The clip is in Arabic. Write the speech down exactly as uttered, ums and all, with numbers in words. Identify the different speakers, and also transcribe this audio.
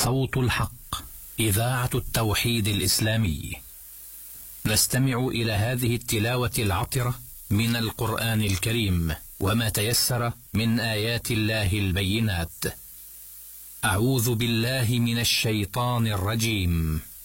Speaker 1: صوت الحق، إذاعة التوحيد الإسلامي. نستمع إلى هذه التلاوة العطرة من القرآن الكريم وما تيسر من آيات الله البينات. أعوذ بالله من الشيطان الرجيم.